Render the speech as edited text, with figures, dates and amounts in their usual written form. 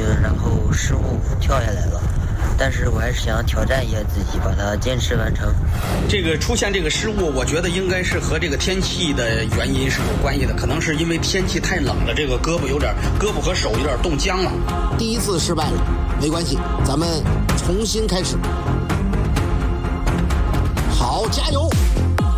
然后失误跳下来了。但是我还是想挑战一下自己，把它坚持完成。 这个出现这个失误，我觉得应该是和这个天气的原因是有关系的，可能是因为天气太冷了，这个胳膊和手有点冻僵了。 第一次失败了，没关系，咱们重新开始。好，加油！